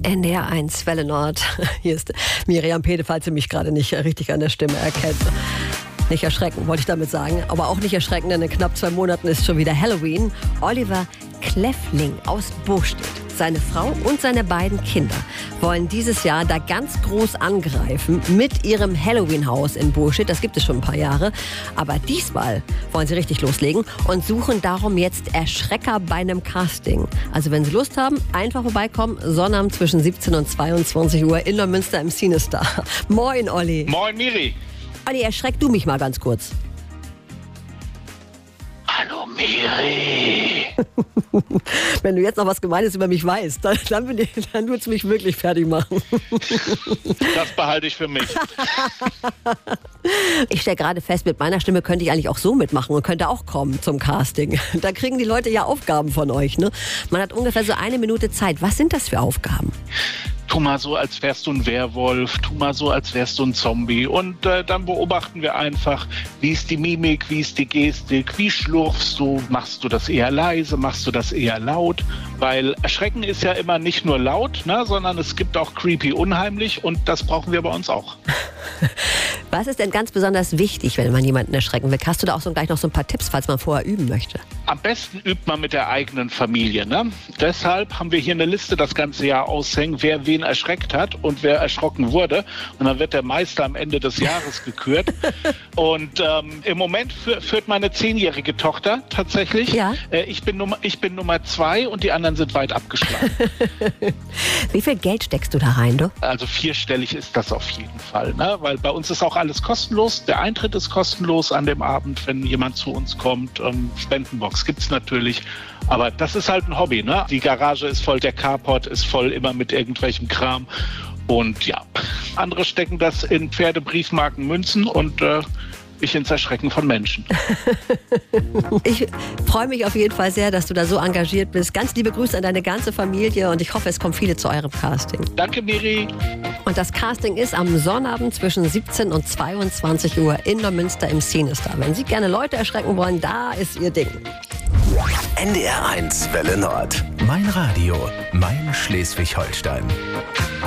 NDR1 Welle Nord. Hier ist Miriam Pede, falls Sie mich gerade nicht richtig an der Stimme erkennt. Nicht erschrecken, wollte ich damit sagen. Aber auch nicht erschrecken, denn in knapp 2 Monaten ist schon wieder Halloween. Oliver Kleffling aus Bostedt, seine Frau und seine beiden Kinder wollen dieses Jahr da ganz groß angreifen mit ihrem Halloween-Haus in Bostedt. Das gibt es schon ein paar Jahre. Aber diesmal wollen sie richtig loslegen und suchen darum jetzt Erschrecker bei einem Casting. Also wenn Sie Lust haben, einfach vorbeikommen. Sonnabend zwischen 17 und 22 Uhr in Neumünster im Cinestar. Moin, Olli. Moin, Miri. Olli, erschreck du mich mal ganz kurz. Hallo, Miri. Wenn du jetzt noch was Gemeines über mich weißt, dann würdest du mich wirklich fertig machen. Das behalte ich für mich. Ich stelle gerade fest, mit meiner Stimme könnte ich eigentlich auch so mitmachen und könnte auch kommen zum Casting. Da kriegen die Leute ja Aufgaben von euch, ne? Man hat ungefähr so 1 Minute Zeit. Was sind das für Aufgaben? Tu mal so, als wärst du ein Werwolf, tu mal so, als wärst du ein Zombie. Und dann beobachten wir einfach, wie ist die Mimik, wie ist die Gestik, wie schlurfst du, machst du das eher leise, machst du das eher laut? Weil Erschrecken ist ja immer nicht nur laut, ne, sondern es gibt auch creepy, unheimlich und das brauchen wir bei uns auch. Was ist denn ganz besonders wichtig, wenn man jemanden erschrecken will? Hast du da auch gleich noch so ein paar Tipps, falls man vorher üben möchte? Am besten übt man mit der eigenen Familie. Ne? Deshalb haben wir hier eine Liste das ganze Jahr aushängen, wer wen erschreckt hat und wer erschrocken wurde. Und dann wird der Meister am Ende des Jahres gekürt. Und im Moment führt meine 10-jährige Tochter tatsächlich. Ja. Ich bin Nummer 2 und die anderen sind weit abgeschlagen. Wie viel Geld steckst du da rein, du? Also 4-stellig ist das auf jeden Fall. Ne? Weil bei uns ist auch alles kostenlos. Der Eintritt ist kostenlos an dem Abend, wenn jemand zu uns kommt. Spendenbox gibt's natürlich. Aber das ist halt ein Hobby. Ne? Die Garage ist voll, der Carport ist voll, immer mit irgendwelchem Kram. Und ja, andere stecken das in Pferdebriefmarken, Münzen und ich ins Erschrecken von Menschen. Ich freue mich auf jeden Fall sehr, dass du da so engagiert bist. Ganz liebe Grüße an deine ganze Familie und ich hoffe, es kommen viele zu eurem Casting. Danke, Miri. Und das Casting ist am Sonnabend zwischen 17 und 22 Uhr in Neumünster im Cinestar. Wenn Sie gerne Leute erschrecken wollen, da ist Ihr Ding. NDR1 Welle Nord. Mein Radio, mein Schleswig-Holstein.